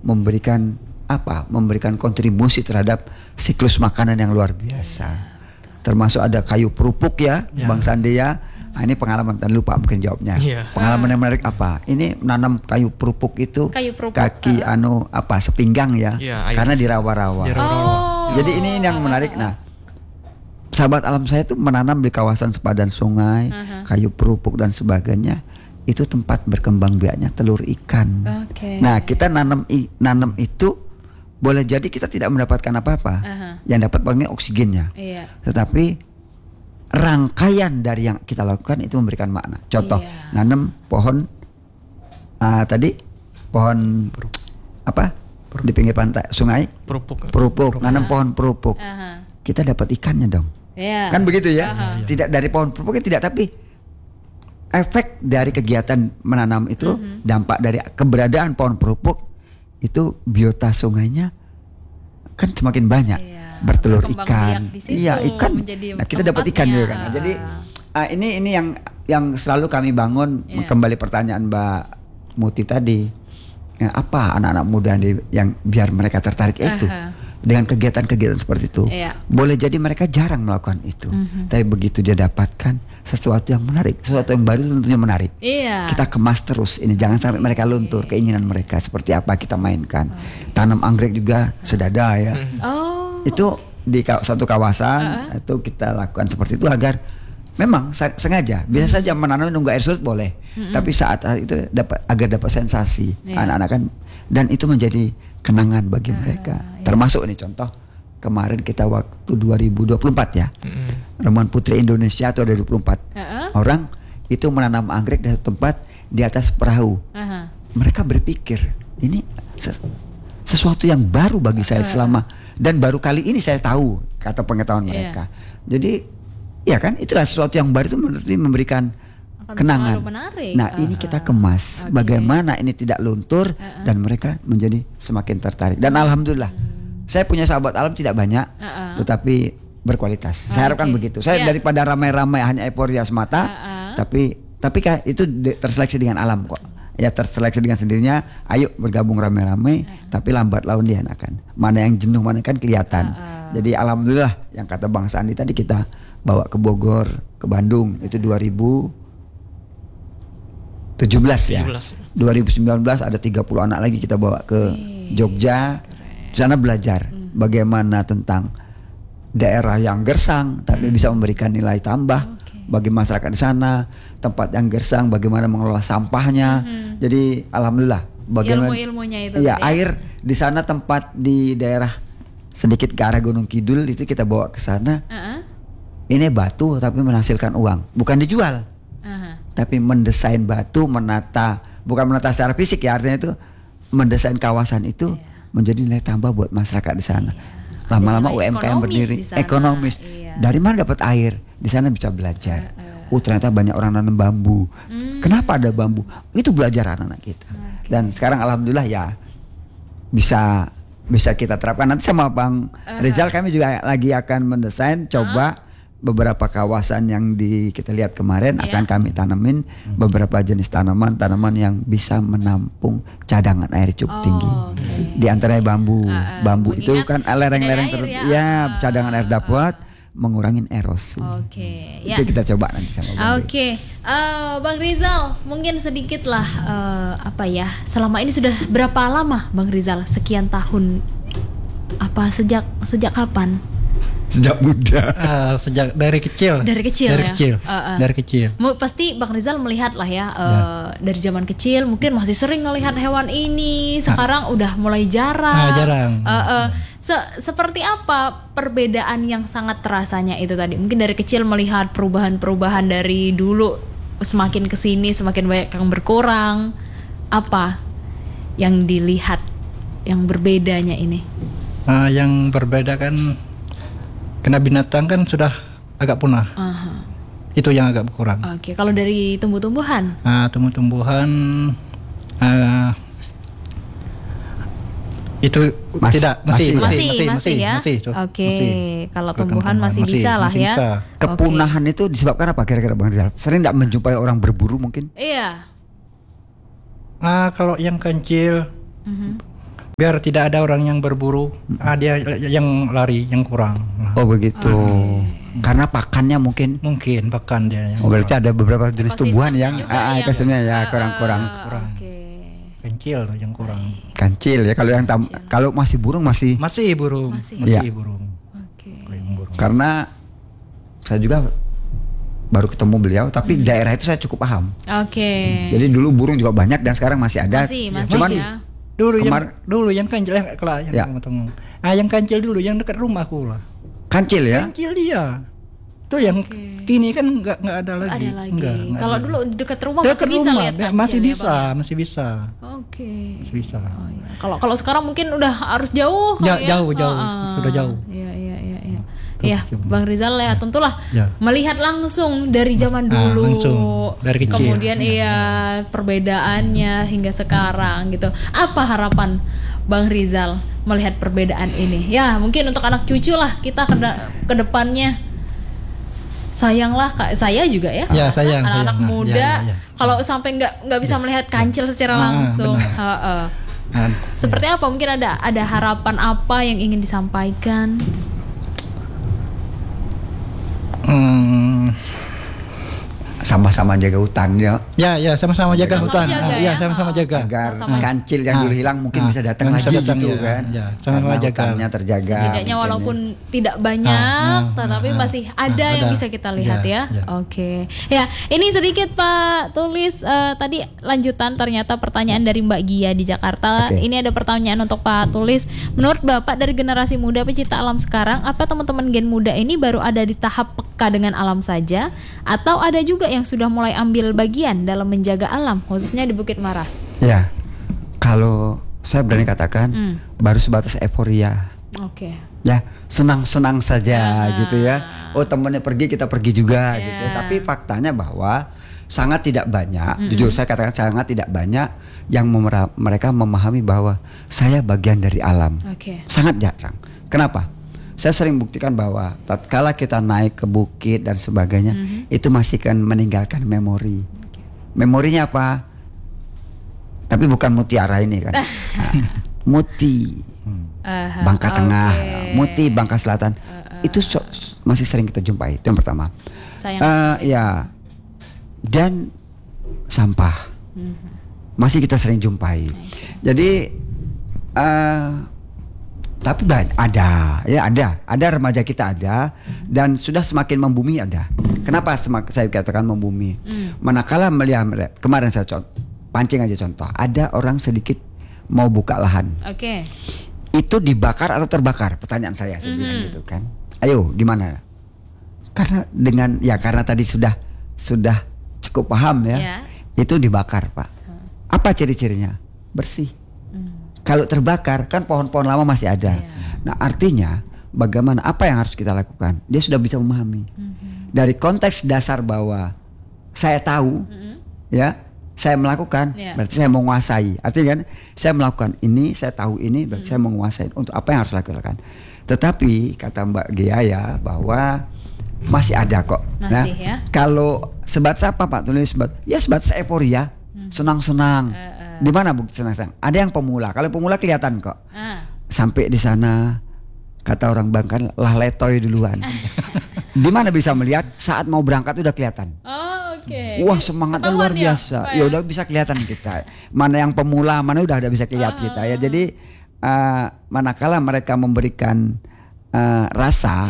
memberikan memberikan kontribusi terhadap siklus makanan yang luar biasa. Termasuk ada kayu perupuk ya, Bang Sandi ya. Nah, ini pengalaman, tadi lupa mungkin jawabnya. Pengalaman yang menarik apa? Ini menanam kayu perupuk itu kaki sepinggang ya, karena di rawa-rawa. Jadi ini yang menarik. Nah, sahabat alam saya itu menanam di kawasan sepadan sungai, kayu perupuk dan sebagainya. Itu tempat berkembang biaknya telur ikan. Nah, kita nanam itu boleh jadi kita tidak mendapatkan apa-apa. Yang dapat paling oksigennya. Tetapi rangkaian dari yang kita lakukan itu memberikan makna. Contoh, nanam pohon pohon di pinggir pantai sungai, perupuk. Nanam pohon perupuk. Kita dapat ikannya dong. Kan begitu ya? Tidak dari pohon perupuknya tidak, tapi efek dari kegiatan menanam itu, dampak dari keberadaan pohon perupuk itu biota sungainya kan semakin banyak, bertelur ikan. Ikan. Nah, kita dapat ikan juga kan. Nah, jadi ini yang selalu kami bangun. Kembali pertanyaan Mbak Muti tadi, apa anak-anak muda yang biar mereka tertarik itu dengan kegiatan-kegiatan seperti itu. Boleh jadi mereka jarang melakukan itu, tapi begitu dia dapatkan sesuatu yang menarik, sesuatu yang baru, tentunya menarik. Kita kemas terus ini, jangan sampai mereka luntur keinginan mereka. Seperti apa kita mainkan. Tanam anggrek juga sedada ya. Itu di satu kawasan itu kita lakukan seperti itu agar memang sengaja. Biasa saja menanam nunggu air surut boleh, tapi saat itu agar dapat sensasi anak-anak kan, dan itu menjadi kenangan bagi mereka. Termasuk ini contoh kemarin kita waktu 2024 ya, Ramuan Putri Indonesia itu ada 24 orang itu menanam anggrek di satu tempat di atas perahu. Mereka berpikir ini sesuatu yang baru bagi saya selama, dan baru kali ini saya tahu kata pengetahuan mereka. Jadi ya kan, itulah sesuatu yang baru itu memberikan kenangan. Nah, ini kita kemas bagaimana ini tidak luntur dan mereka menjadi semakin tertarik. Dan alhamdulillah saya punya sahabat alam tidak banyak, tetapi berkualitas. Saya harapkan begitu. Saya daripada ramai-ramai hanya euforia semata, tapi itu terseleksi dengan alam kok. Ya, terseleksi dengan sendirinya. Ayo bergabung ramai-ramai, tapi lambat laun dianakan. Mana yang jenuh, mana kan kelihatan. Jadi alhamdulillah yang kata Bang Sandi tadi, kita bawa ke Bogor, ke Bandung itu 2017 ya. 2019 ada 30 anak lagi kita bawa ke Jogja. Di sana belajar bagaimana tentang daerah yang gersang tapi bisa memberikan nilai tambah bagi masyarakat di sana, tempat yang gersang bagaimana mengelola sampahnya. Jadi alhamdulillah bagaimana ilmu-ilmunya itu air di sana, tempat di daerah sedikit ke arah Gunung Kidul itu kita bawa ke sana. Ini batu tapi menghasilkan uang, bukan dijual. Tapi mendesain batu, bukan menata secara fisik ya, artinya itu mendesain kawasan itu menjadi nilai tambah buat masyarakat di sana. Lama-lama UMKM berdiri, ekonomis. Dari mana dapat air? Di sana bisa belajar. Ternyata banyak orang nanam bambu. Kenapa ada bambu? Itu belajar anak-anak kita. Dan sekarang alhamdulillah ya bisa kita terapkan. Nanti sama Bang Rizal kami juga lagi akan mendesain coba beberapa kawasan yang kita lihat kemarin akan kami tanamin beberapa jenis tanaman yang bisa menampung cadangan air cukup tinggi. Di antaranya bambu itu kan lereng-lereng cadangan air dapat mengurangin erosi. Itu kita coba nanti sama Bang. Bang Rizal, mungkin sedikit lah selama ini sudah berapa lama Bang Rizal? Sekian tahun, sejak kapan? Sejak muda. Sejak dari kecil. Dari kecil. Dari kecil. Pasti Bang Rizal melihat lah ya, dari zaman kecil mungkin masih sering ngelihat hewan ini. Sekarang udah mulai jarang. Seperti apa perbedaan yang sangat terasanya itu tadi? Mungkin dari kecil melihat perubahan-perubahan dari dulu semakin kesini semakin banyak yang berkurang. Apa yang dilihat yang berbedanya ini? Yang berbeda kan, karena binatang kan sudah agak punah. Itu yang agak berkurang. Kalau dari tumbuh-tumbuhan? Tumbuh-tumbuhan itu masih ya. Kalau tumbuhan masih bisa lah ya. Bisa. Kepunahan itu disebabkan apa kira-kira Bang Rizal? Sering tidak menjumpai orang berburu mungkin? Iya. Kalau yang kecil Biar tidak ada orang yang berburu, dia yang lari, yang kurang. Oh begitu. Karena pakannya mungkin pakan dia. Berarti ada beberapa jenis tumbuhan yang ekosistemnya ya kurang. Kancil yang kurang. Kancil ya, kalau masih burung masih burung. Oke. Karena saya juga baru ketemu beliau, tapi daerah itu saya cukup paham. Oke. Jadi dulu burung juga banyak dan sekarang masih ada. Masih Cuman ya. Dulu yang kancil yang kancil dulu yang dekat rumahku lah. Kancil ya? Kancil dia. Tuh yang kini kan nggak ada lagi. Kalau dulu dekat rumah masih bisa lihat kancil. Masih bisa. Oke. Masih bisa. Oh, iya. Kalau sekarang mungkin udah harus jauh. Jauh. Sudah jauh. Iya, Bang Rizal ya tentulah melihat langsung dari zaman dulu, langsung, dari kecil. Kemudian perbedaannya hingga sekarang gitu. Apa harapan Bang Rizal melihat perbedaan ini? Ya mungkin untuk anak cucu lah kita ke depannya. Sayanglah saya juga ya, anak-anak muda kalau sampai nggak bisa melihat kancil secara langsung. Seperti apa? Mungkin ada harapan apa yang ingin disampaikan? Sama-sama jaga hutan ya. Ya, sama-sama jaga hutan. Sama-sama jaga. Agar kancil yang dulu hilang mungkin bisa datang lagi gitu kan. Sama-sama jaga. Hutannya terjaga. Setidaknya walaupun tidak banyak, tetapi masih ada yang bisa kita lihat ya. Oke. Ya, ini sedikit Pak Tulis tadi lanjutan ternyata pertanyaan dari Mbak Gia di Jakarta. Ini ada pertanyaan untuk Pak Tulis. Menurut Bapak dari generasi muda pecinta alam sekarang, apa teman-teman gen muda ini baru ada di tahap peka dengan alam saja atau ada juga yang sudah mulai ambil bagian dalam menjaga alam, khususnya di Bukit Maras? Ya, kalau saya berani katakan baru sebatas euforia. Ya, senang-senang saja gitu ya. Oh temannya pergi, kita pergi juga gitu. Tapi faktanya bahwa sangat tidak banyak, jujur saya katakan sangat tidak banyak yang mereka memahami bahwa saya bagian dari alam. Sangat jarang. Kenapa? Saya sering buktikan bahwa tatkala kita naik ke bukit dan sebagainya, itu masih kan meninggalkan memori. Memorinya apa? Tapi bukan mutiara ini kan. Muti Bangka Tengah, Muti Bangka Selatan. Itu masih sering kita jumpai. Itu yang pertama. Ya. Dan sampah. Masih kita sering jumpai. Jadi tapi ada remaja kita ada dan sudah semakin membumi ada. Kenapa saya katakan membumi? Manakala melihat kemarin saya pancing aja contoh, ada orang sedikit mau buka lahan. Itu dibakar atau terbakar? Pertanyaan saya bilang gitu kan. Ayo gimana? Karena tadi sudah cukup paham ya. Itu dibakar Pak. Apa ciri-cirinya? Bersih. Kalau terbakar kan pohon-pohon lama masih ada. Nah artinya bagaimana, apa yang harus kita lakukan? Dia sudah bisa memahami. Dari konteks dasar bahwa saya tahu, ya saya melakukan, berarti saya menguasai. Artinya kan saya melakukan ini, saya tahu ini, berarti saya menguasai. Untuk apa yang harus lakukan? Tetapi kata Mbak Gia ya bahwa masih ada kok. Kalau sebatas apa Pak Tulis? Sebatas euforia, senang-senang. Di mana bukti senang-senang? Ada yang pemula. Kalau pemula kelihatan kok. Sampai di sana kata orang Bangka lah letoy duluan. Di mana bisa melihat saat mau berangkat udah kelihatan. Wah semangatnya luar biasa. Ya udah bisa kelihatan kita. Mana yang pemula, mana udah ada bisa kelihatan kita ya. Jadi manakala mereka memberikan rasa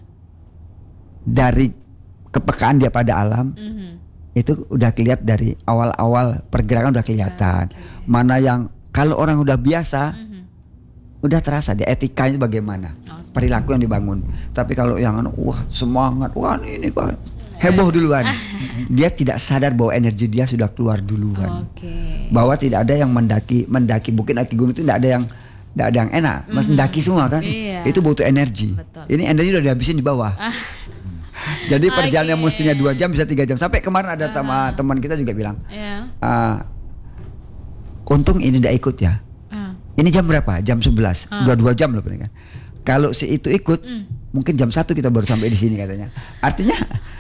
dari kepekaan dia pada alam. Itu udah kelihatan dari awal-awal pergerakan udah kelihatan. Mana yang kalau orang udah biasa udah terasa di etikanya bagaimana, perilaku yang dibangun. Tapi kalau yang semangat, ini Pak, heboh duluan. Dia tidak sadar bahwa energi dia sudah keluar duluan. Bahwa tidak ada yang mendaki bukit, naki gunung itu tidak ada yang enak, mendaki semua kan. Itu butuh energi. Ini energi udah dihabisin di bawah. Jadi perjalanan mestinya 2 jam bisa 3 jam. Sampai kemarin ada teman kita juga bilang, untung ini tidak ikut ya. Ini jam berapa? Jam 11. 2 jam loh kan. Kalau si itu ikut, mungkin jam 1 kita baru sampai di sini katanya. Artinya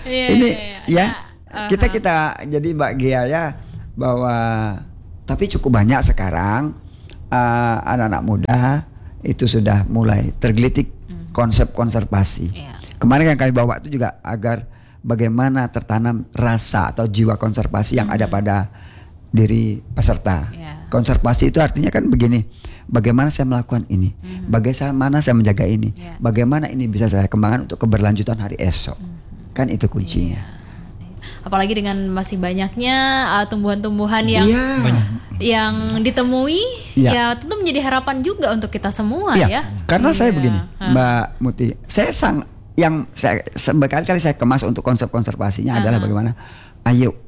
kita jadi Mbak Gia ya bahwa tapi cukup banyak sekarang anak-anak muda itu sudah mulai tergelitik konsep konservasi. Kemarin yang kami bawa itu juga agar bagaimana tertanam rasa atau jiwa konservasi yang ada pada diri peserta. Konservasi itu artinya kan begini, bagaimana saya melakukan ini, bagaimana saya menjaga ini, bagaimana ini bisa saya kembangkan untuk keberlanjutan hari esok. Kan itu kuncinya. Apalagi dengan masih banyaknya tumbuhan-tumbuhan yang ditemui, ya tentu menjadi harapan juga untuk kita semua ya. Karena saya begini, Mbak Muti, berkali-kali saya kemas untuk konsep konservasinya adalah bagaimana, ayo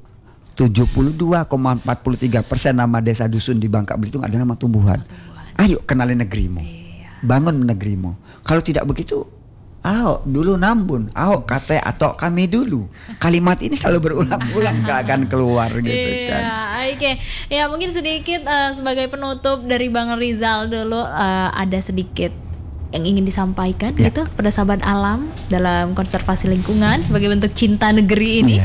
72,43% nama desa dusun di Bangka Belitung adalah nama tumbuhan. Ayo kenali negerimu, bangun negerimu. Kalau tidak begitu, dulu Nambun, kate atau kami dulu. Kalimat ini selalu berulang-ulang, gak akan keluar gitu kan. Oke. Ya mungkin sedikit sebagai penutup dari Bang Rizal dulu, ada sedikit yang ingin disampaikan gitu pada sahabat alam dalam konservasi lingkungan sebagai bentuk cinta negeri ini.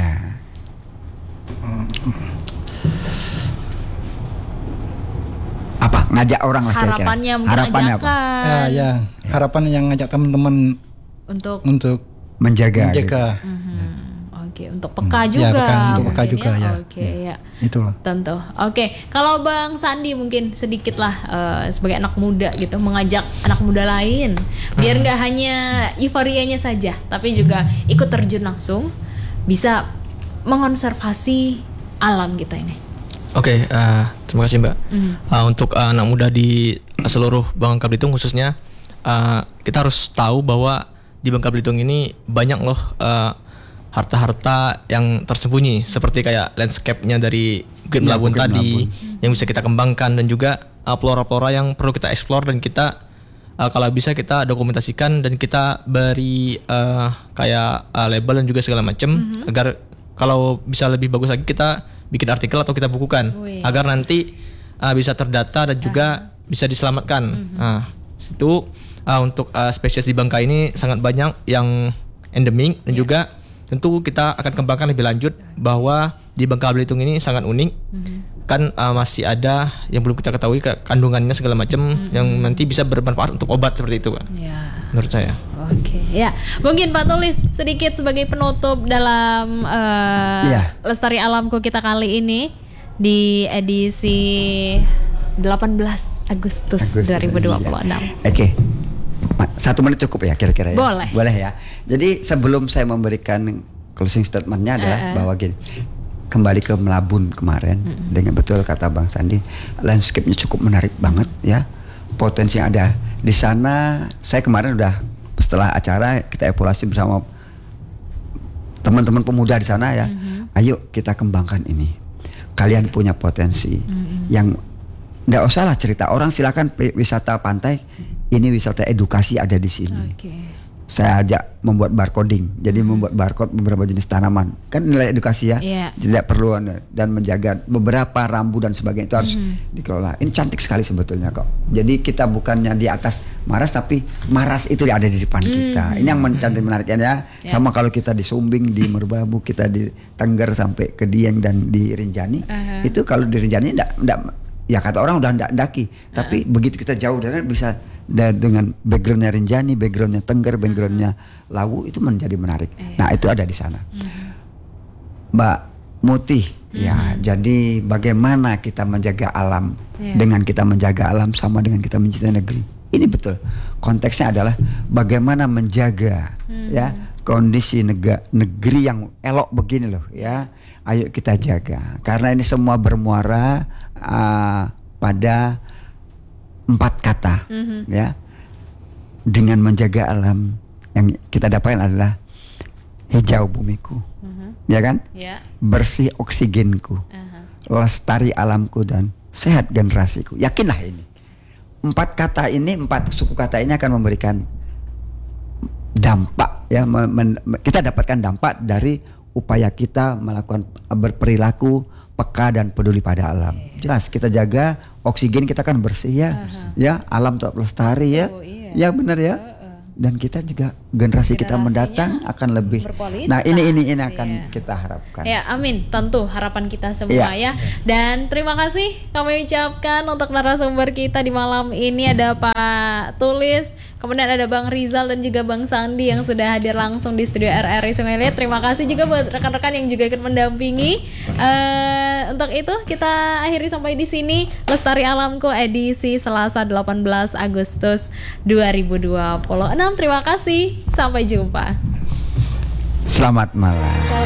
Apa ngajak orang lah harapannya mungkin harapannya ajakan. Harapan yang ngajak teman-teman untuk menjaga. Gitu. Oke, untuk peka juga. Untuk peka juga ya. Oke, ya. Itulah. Tentu. Oke, kalau Bang Sandi mungkin sedikit lah sebagai anak muda gitu mengajak anak muda lain biar nggak hanya euforianya saja, tapi juga ikut terjun langsung bisa mengonservasi alam kita ini. Oke, terima kasih Mbak. Untuk anak muda di seluruh Bangka Belitung khususnya, kita harus tahu bahwa di Bangka Belitung ini banyak loh harta-harta yang tersembunyi, seperti kayak landscape-nya dari Bukit Melabun tadi yang bisa kita kembangkan, dan juga flora-flora yang perlu kita explore, dan kita kalau bisa kita dokumentasikan dan kita beri kayak label dan juga segala macam agar kalau bisa lebih bagus lagi kita bikin artikel atau kita bukukan agar nanti bisa terdata dan juga bisa diselamatkan. Itu untuk spesies di Bangka ini sangat banyak yang endemik, dan juga tentu kita akan kembangkan lebih lanjut bahwa di Bangka Belitung ini sangat unik. Kan masih ada yang belum kita ketahui kandungannya segala macam yang nanti bisa bermanfaat untuk obat seperti itu, Pak. Menurut saya. Oke, ya. Mungkin Pak Tulis sedikit sebagai penutup dalam Lestari Alamku kita kali ini di edisi 18 Agustus 2026. Oke. 1 menit cukup ya kira-kira ya? Boleh ya. Jadi sebelum saya memberikan closing statementnya adalah bahwa gini, kembali ke Melabun kemarin, dengan betul kata Bang Sandi, landscape-nya cukup menarik banget ya. Potensi yang ada di sana, saya kemarin udah setelah acara kita evaluasi bersama teman-teman pemuda di sana ya. Ayo kita kembangkan ini. Kalian punya potensi yang nggak usah lah cerita orang, silakan wisata pantai. Ini wisata edukasi ada di sini. Saya ajak membuat barcoding, jadi membuat barcode beberapa jenis tanaman. Kan nilai edukasi ya, tidak perlu, dan menjaga beberapa rambu dan sebagainya itu harus dikelola. Ini cantik sekali sebetulnya kok. Jadi kita bukannya di atas Maras, tapi Maras itu ada di depan kita. Ini yang cantik menariknya ya. Sama kalau kita di Sumbing, di Merbabu, kita di Tengger sampai ke Dieng dan di Rinjani. Itu kalau di Rinjani enggak, ya kata orang udah enggak daki, tapi begitu kita jauh dari bisa dengan backgroundnya Rinjani, backgroundnya Tengger, backgroundnya Lawu, itu menjadi menarik. Nah itu ada di sana. Mbak Muti, ya jadi bagaimana kita menjaga alam, dengan kita menjaga alam sama dengan kita mencintai negeri. Ini betul konteksnya adalah bagaimana menjaga ya kondisi negeri yang elok begini loh ya. Ayo kita jaga, karena ini semua bermuara pada 4 kata ya. Dengan menjaga alam, yang kita dapatkan adalah hijau bumiku, ya kan, bersih oksigenku, lestari alamku, dan sehat generasiku. Yakinlah ini 4 kata ini, 4 suku kata ini akan memberikan dampak ya. Kita dapatkan dampak dari upaya kita melakukan berperilaku peka dan peduli pada alam. Jelas kita jaga oksigen kita kan bersih ya, ya alam tetap lestari ya, ya benar ya. Dan kita juga generasi kita mendatang akan lebih berkualitas. Nah, ini akan kita harapkan. Ya, amin. Tentu harapan kita semua ya. Dan terima kasih kami ucapkan untuk narasumber kita di malam ini, ada Pak Tulis, kemudian ada Bang Rizal dan juga Bang Sandi yang sudah hadir langsung di studio RRI Sungai Liat. Terima kasih juga buat rekan-rekan yang juga ikut mendampingi. Untuk itu kita akhiri sampai di sini Lestari Alamku edisi Selasa 18 Agustus 2026. Terima kasih. Sampai jumpa. Selamat malam.